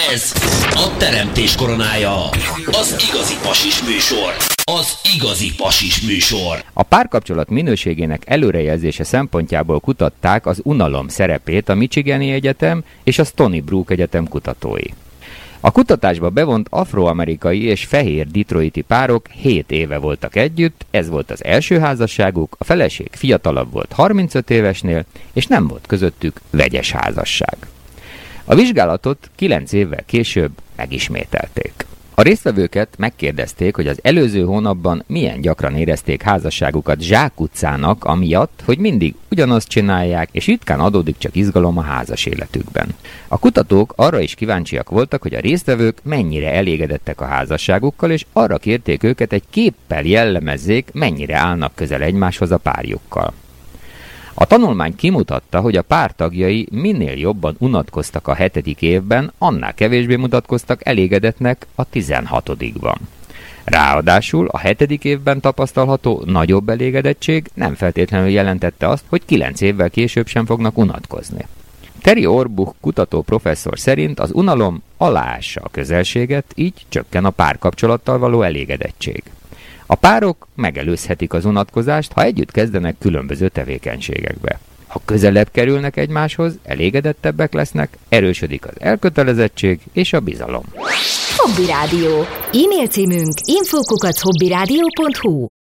Ez a teremtés koronája. Az igazi pasis műsor. Az igazi pasis műsor. A párkapcsolat minőségének előrejelzése szempontjából kutatták az unalom szerepét a Michigani Egyetem és a Stony Brook Egyetem kutatói. A kutatásba bevont afroamerikai és fehér detroiti párok 7 éve voltak együtt, ez volt az első házasságuk, a feleség fiatalabb volt 35 évesnél, és nem volt közöttük vegyes házasság. A vizsgálatot 9 évvel később megismételték. A résztvevőket megkérdezték, hogy az előző hónapban milyen gyakran érezték házasságukat zsákutcának, amiatt, hogy mindig ugyanazt csinálják, és ritkán adódik csak izgalom a házas életükben. A kutatók arra is kíváncsiak voltak, hogy a résztvevők mennyire elégedettek a házasságukkal, és arra kérték őket, egy képpel jellemezzék, mennyire állnak közel egymáshoz a párjukkal. A tanulmány kimutatta, hogy a pár tagjai minél jobban unatkoztak a 7. évben, annál kevésbé mutatkoztak elégedetnek a 16-ban. Ráadásul a 7. évben tapasztalható nagyobb elégedettség nem feltétlenül jelentette azt, hogy 9 évvel később sem fognak unatkozni. Terry Orbuch kutató professzor szerint az unalom aláássa a közelséget, így csökken a párkapcsolattal való elégedettség. A párok megelőzhetik az unatkozást, ha együtt kezdenek különböző tevékenységekbe. Ha közelebb kerülnek egymáshoz, elégedettebbek lesznek, erősödik az elkötelezettség és a bizalom. Hobby Rádió. E-mail címünk info@hobbyradio.hu